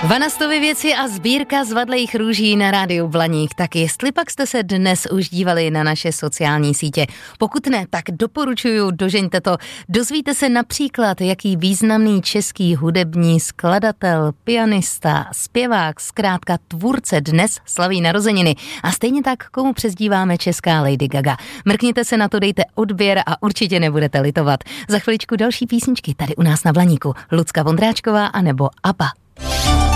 Vanastovy věci a sbírka zvadlejch růží na rádiu Blaník. Tak jestli pak jste se dnes už dívali na naše sociální sítě. Pokud ne, tak doporučuju, dožeňte to. Dozvíte se například, jaký významný český hudební skladatel, pianista, zpěvák, zkrátka tvůrce dnes slaví narozeniny. A stejně tak, komu přezdíváme česká Lady Gaga. Mrkněte se na to, dejte odběr a určitě nebudete litovat. Za chviličku další písničky tady u nás na Blaníku. Lucka Vondráčková a nebo ABBA.